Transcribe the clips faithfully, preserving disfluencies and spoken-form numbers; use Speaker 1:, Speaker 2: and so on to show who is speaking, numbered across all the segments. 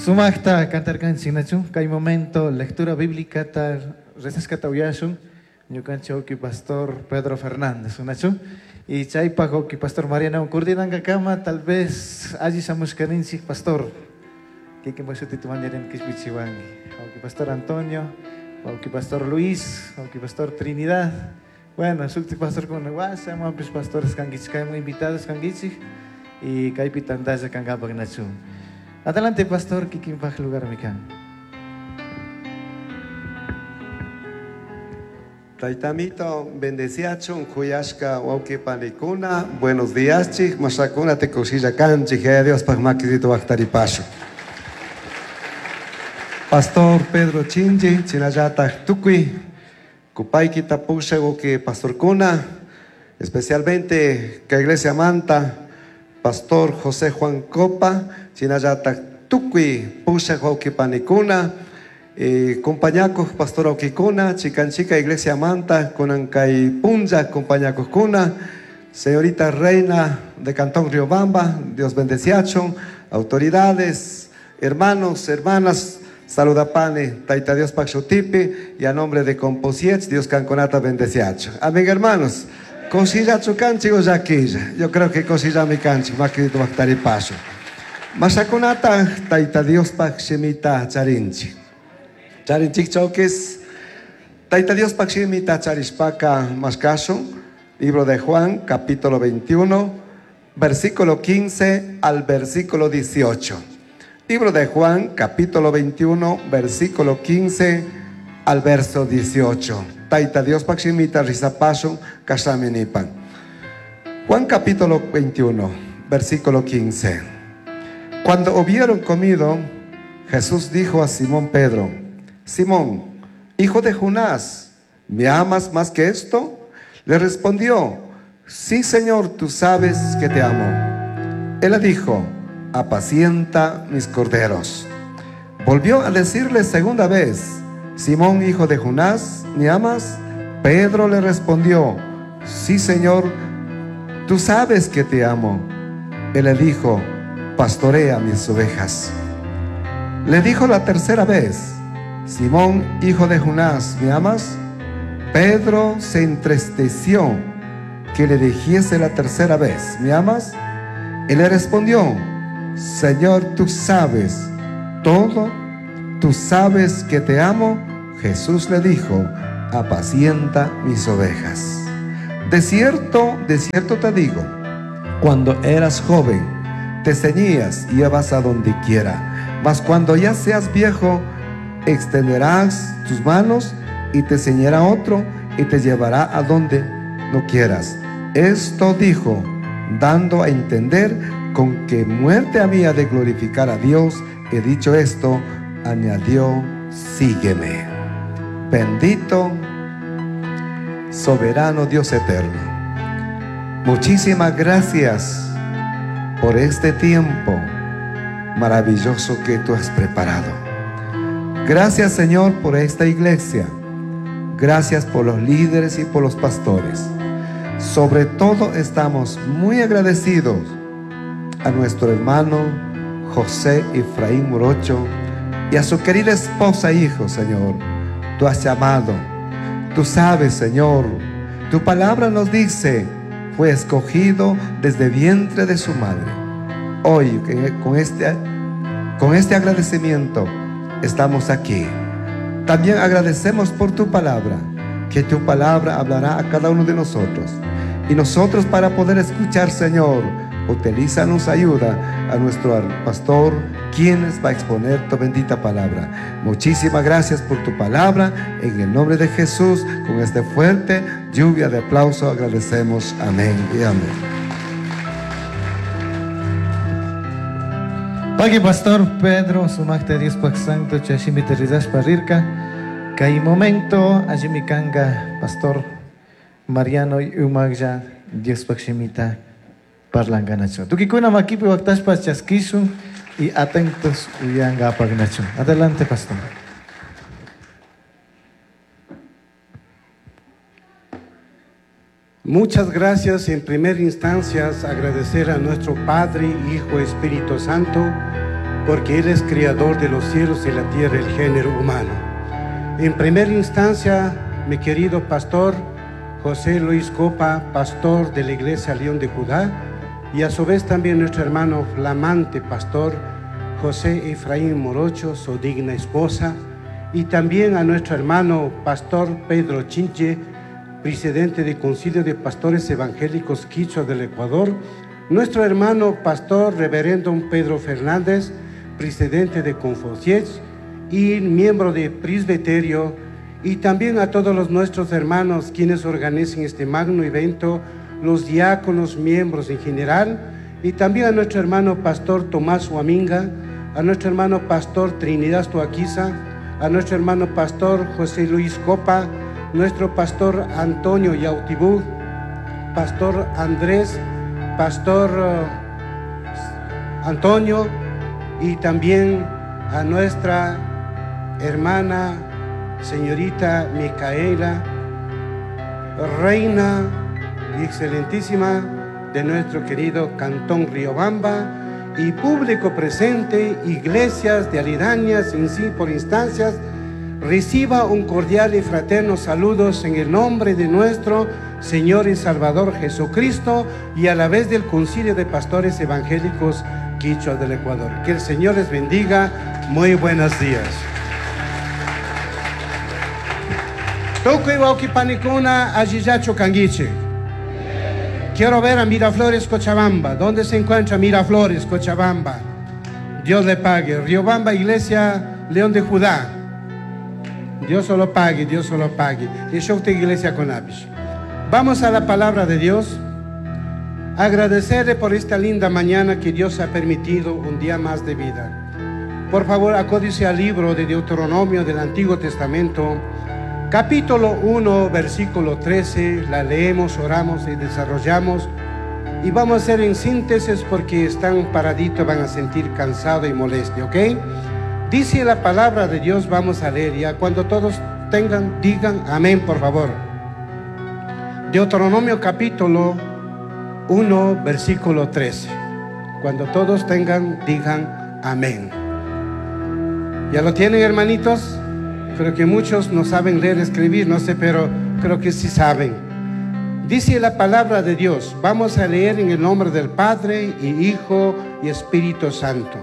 Speaker 1: Sumachta cantar cancionachu, hay momento, lectura bíblica, tal, resesca tauyashun, yo cancho que pastor Pedro Fernández, unachu, y chaypago que pastor Mariano Kurdinanga Kama, tal vez allí somos carinci pastor, que que más te toman en Kishbichiwangi, o que pastor Antonio, o que pastor Luis, o que pastor Trinidad, bueno, sulti pastor con Neguasa, pues pastores kangichi, caemos invitados kangichi, y caipitandaya kangapagnachu. Adelante, pastor, que quien baje lugar me can.
Speaker 2: Taitamito, bendeciacho, kuyashka, wauke panicuna, buenos días, chich, masakuna te cosilla canchi, que Dios para maquisito bactaripacho. Pastor Pedro Chinji, chinayata tukui, kupaiki tapusha, que pastor Kuna, especialmente que Iglesia Manta, Pastor José Juan Copa, chinayata tukui, pusha hoki panicuna, eh, compañacos Pastor Okikuna, chicanchica Iglesia Manta, conancay punja, compañacos Kuna, señorita Reina de Cantón Riobamba, Dios bendeciacho, autoridades, hermanos, hermanas, saludapane, taita Dios paxotipi, y a nombre de Composiech, Dios canconata bendeciacho. Amén, hermanos. Cosilla chucanchi o yaquilla. Yo creo que cosilla mi canchi, más que tu bactari paso. Masakunata, taita Dios paximita charinchi. Charinchi choques, taita Dios paximita charispaca mascaso. Libro de Juan, capítulo veintiuno, versículo quince al versículo dieciocho. Libro de Juan, capítulo veintiuno, versículo quince al verso dieciocho. Taita Dios paximita rizapaso casaminipan. Juan capítulo veintiuno, versículo quince. Cuando hubieron comido, Jesús dijo a Simón Pedro: Simón, hijo de Jonás, ¿me amas más que esto? Le respondió: sí, Señor, tú sabes que te amo. Él le dijo: apacienta mis corderos. Volvió a decirle segunda vez: Simón, hijo de Jonás, ¿me amas? Pedro le respondió: sí, Señor, tú sabes que te amo. Él le dijo: pastorea mis ovejas. Le dijo la tercera vez: Simón, hijo de Jonás, ¿me amas? Pedro se entristeció que le dijese la tercera vez: ¿me amas? Él le respondió: Señor, tú sabes todo, tú sabes que te amo. Jesús le dijo: apacienta mis ovejas. De cierto, de cierto te digo, cuando eras joven, te ceñías y ibas a donde quiera, mas cuando ya seas viejo, extenderás tus manos y te ceñirá otro y te llevará a donde no quieras. Esto dijo, dando a entender con que muerte había de glorificar a Dios. He dicho esto, añadió: sígueme. Bendito, soberano Dios eterno, muchísimas gracias por este tiempo maravilloso que tú has preparado. Gracias, Señor, por esta iglesia. Gracias por los líderes y por los pastores. Sobre todo estamos muy agradecidos a nuestro hermano José Efraín Morocho y a su querida esposa e hijo, Señor. Tú has llamado, tú sabes, Señor, tu palabra nos dice, fue escogido desde vientre de su madre. Hoy, con este, con este agradecimiento, estamos aquí. También agradecemos por tu palabra, que tu palabra hablará a cada uno de nosotros. Y nosotros, para poder escuchar, Señor, utilízanos, ayuda a nuestro pastor, quien va a exponer tu bendita palabra. Muchísimas gracias por tu palabra. En el nombre de Jesús, con este fuerte lluvia de aplauso, agradecemos. Amén y amén.
Speaker 1: Pagi pastor Pedro, sumacta Dios Pax Santo, chashimita rizash parirka. Kai momento, ajimikanga pastor Mariano y Umagja, Dios Paximita parlanganacho. Tukikuna makipi waktaspa chaskisun y atentos uyanga pagnacho. Adelante, pastor.
Speaker 3: Muchas gracias. En primera instancia, agradecer a nuestro Padre, Hijo, Espíritu Santo porque Él es creador de los cielos y la tierra, el género humano. En primera instancia, mi querido pastor José Luis Copa, pastor de la Iglesia León de Judá, y a su vez también nuestro hermano flamante pastor José Efraín Morocho, su digna esposa, y también a nuestro hermano pastor Pedro Chinche, presidente del Concilio de Pastores Evangélicos Quichua del Ecuador, nuestro hermano pastor reverendo Pedro Fernández, presidente de Confuciés y miembro de Presbiterio, y también a todos los nuestros hermanos quienes organizan este magno evento, los diáconos, miembros en general, y también a nuestro hermano pastor Tomás Huaminga, a nuestro hermano pastor Trinidad Tuaquiza, a nuestro hermano pastor José Luis Copa, nuestro pastor Antonio Yautibú, pastor Andrés, pastor uh, Antonio, y también a nuestra hermana señorita Micaela, reina y excelentísima de nuestro querido Cantón Riobamba, y público presente, iglesias de aledañas, en sí por instancias, reciba un cordial y fraterno saludos en el nombre de nuestro Señor y Salvador Jesucristo y a la vez del Concilio de Pastores Evangélicos Quichua del Ecuador. Que el Señor les bendiga. Muy buenos días. Quiero ver a Miraflores, Cochabamba. ¿Dónde se encuentra Miraflores, Cochabamba? Dios le pague. Riobamba, Iglesia León de Judá. Dios solo pague, Dios solo pague. Y yo usted Iglesia con Abish. Vamos a la palabra de Dios. Agradecerle por esta linda mañana que Dios ha permitido un día más de vida. Por favor, acódice al libro de Deuteronomio del Antiguo Testamento, capítulo uno, versículo trece. La leemos, oramos y desarrollamos. Y vamos a hacer en síntesis porque están paraditos, van a sentir cansado y molesto, ¿ok? Dice la palabra de Dios, vamos a leer ya. Cuando todos tengan, digan amén, por favor. Deuteronomio capítulo uno, versículo trece. Cuando todos tengan, digan amén. ¿Ya lo tienen, hermanitos? Creo que muchos no saben leer, escribir, no sé, pero creo que sí saben. Dice la palabra de Dios. Vamos a leer en el nombre del Padre y Hijo y Espíritu Santo.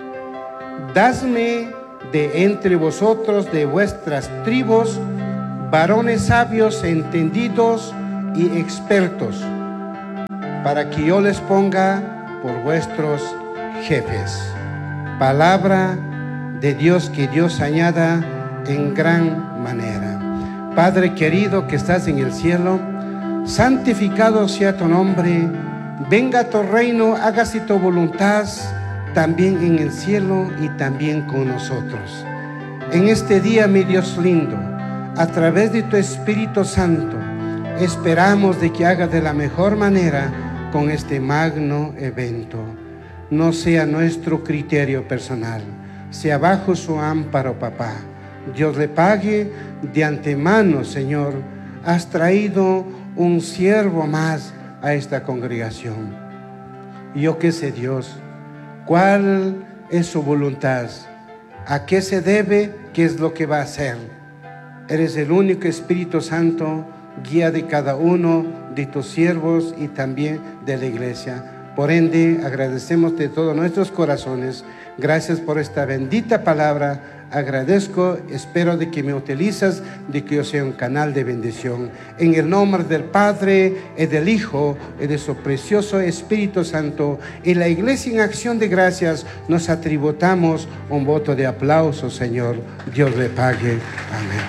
Speaker 3: Dadme de entre vosotros, de vuestras tribus, varones sabios, entendidos y expertos, para que yo les ponga por vuestros jefes. Palabra de Dios, que Dios añada en gran manera. Padre querido que estás en el cielo, santificado sea tu nombre, venga tu reino, hágase tu voluntad, también en el cielo y también con nosotros. En este día, mi Dios lindo, a través de tu Espíritu Santo, esperamos de que haga de la mejor manera con este magno evento. No sea nuestro criterio personal, sea bajo su amparo, papá. Dios le pague de antemano, Señor. Has traído un siervo más a esta congregación. Yo qué sé, Dios, ¿cuál es su voluntad? ¿A qué se debe? ¿Qué es lo que va a hacer? Eres el único Espíritu Santo, guía de cada uno de tus siervos y también de la iglesia. Por ende, agradecemos de todos nuestros corazones. Gracias por esta bendita palabra. Agradezco, espero de que me utilizas, de que yo sea un canal de bendición. En el nombre del Padre, y del Hijo, y de su precioso Espíritu Santo, y la Iglesia en acción de gracias, nos atributamos un voto de aplauso, Señor. Dios le pague. Amén.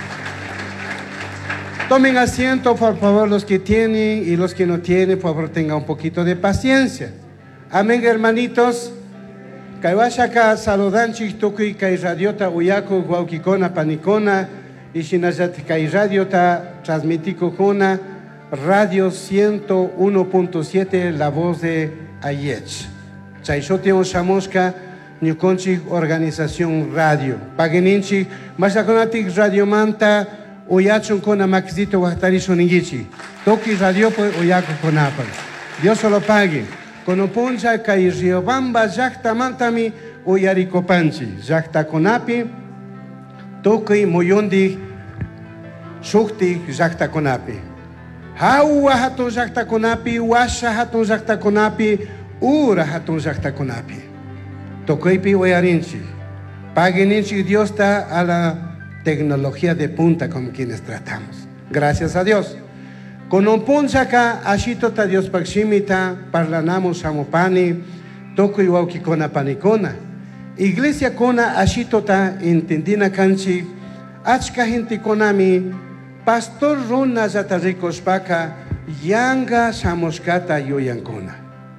Speaker 3: Tomen asiento, por favor, los que tienen y los que no tienen, por favor, tengan un poquito de paciencia. Amén, hermanitos. Kaiwashaka saludanchik tukuy kay radiota uyaku guaukikona panikona y shinayat kay radiota transmitikukuna radio ciento uno punto siete La Voz de Ayech. Chayshote on shamoshka nyukonchik organización radio. Pageninchik mashakonatik radio manta uyachun kona makzito wahtari shoningichi. Toki radio po uyaku konapan. Dios se lo pague. Konopuncha kay Riobamba llaqtamantami uyarikopanchi llaqtakunapi tukuy muyundik shuktik llaqtakunapi. Hawa hatun llaqtakunapi, washa hatun llaqtakunapi, ura hatun llaqtakunapi. Tukuypi uyarinchik. Paguininchik Dios está a la tecnología de punta con quienes tratamos. Gracias a Dios. Con un punchaka ashitota Dios pakshimita parlanamos samupani tokuy wawkikuna panikuna. Iglesia kuna ashitota entendina kanchi achka gente konami pastor runa zata rikoshpaka yanga samoskata yuyankuna.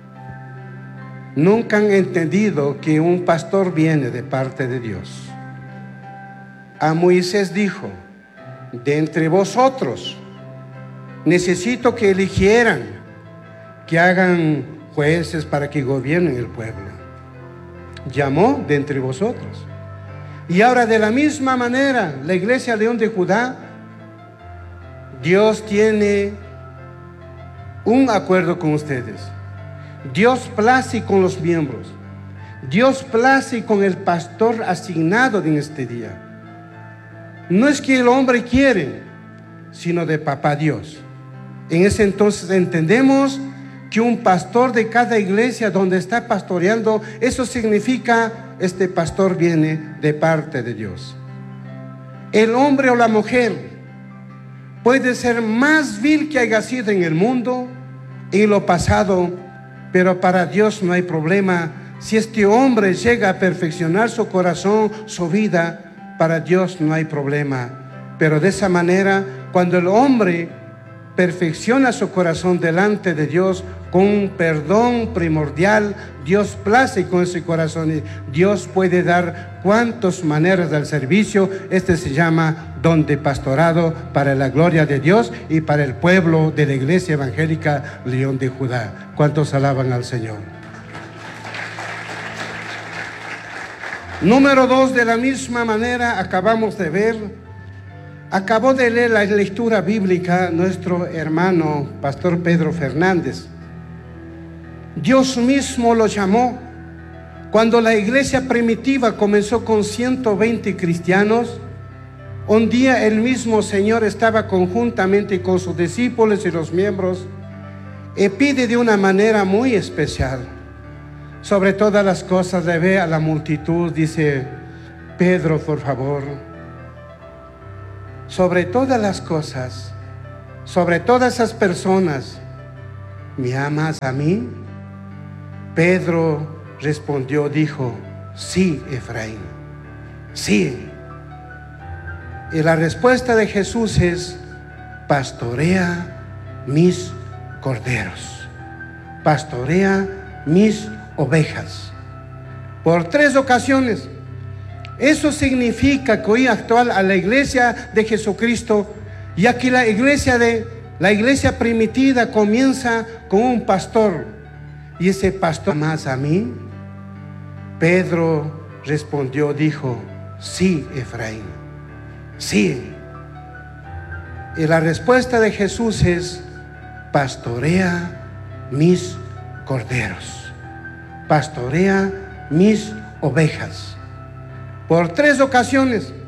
Speaker 3: Nunca han entendido que un pastor viene de parte de Dios. A Moisés dijo, de entre vosotros necesito que eligieran, que hagan jueces para que gobiernen el pueblo. Llamó de entre vosotros. Y ahora de la misma manera, la iglesia León de Judá, Dios tiene un acuerdo con ustedes. Dios place con los miembros. Dios place con el pastor asignado en este día. No es que el hombre quiere, sino de papá Dios. En ese entonces entendemos que un pastor de cada iglesia donde está pastoreando, eso significa, este pastor viene de parte de Dios. El hombre o la mujer puede ser más vil que haya sido en el mundo, en lo pasado, pero para Dios no hay problema. Si este hombre llega a perfeccionar su corazón, su vida, para Dios no hay problema. Pero de esa manera, cuando el hombre perfecciona su corazón delante de Dios con un perdón primordial, Dios place con ese corazón y Dios puede dar cuantas maneras del servicio. Este se llama don de pastorado para la gloria de Dios y para el pueblo de la iglesia evangélica León de Judá. ¿Cuántos alaban al Señor? Número dos, de la misma manera acabamos de ver, acabó de leer la lectura bíblica nuestro hermano Pastor Pedro Fernández. Dios mismo lo llamó. Cuando la iglesia primitiva comenzó con ciento veinte cristianos, un día el mismo Señor estaba conjuntamente con sus discípulos y los miembros y pide de una manera muy especial. Sobre todas las cosas le ve a la multitud, dice: Pedro, por favor, sobre todas las cosas, sobre todas esas personas, ¿me amas a mí? Pedro respondió, dijo: sí, Efraín, sí. Y la respuesta de Jesús es: pastorea mis corderos, pastorea mis ovejas. Por tres ocasiones. Eso significa que hoy actual a la iglesia de Jesucristo, ya que la iglesia de la iglesia primitiva comienza con un pastor, y ese pastor: ¿amas a mí? Pedro respondió, dijo: sí, Efraín, sí. Y la respuesta de Jesús es: pastorea mis corderos, pastorea mis ovejas. Por tres ocasiones.